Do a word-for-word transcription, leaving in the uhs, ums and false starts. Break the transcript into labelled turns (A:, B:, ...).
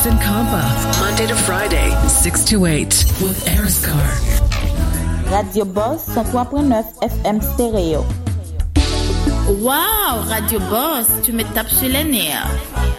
A: in Kampa, Monday to Friday, six to eight, with Ariscar.
B: Radio Boss, cent trois point neuf F M stéréo.
C: Wow, Radio Boss, tu me tapes sur les nerfs.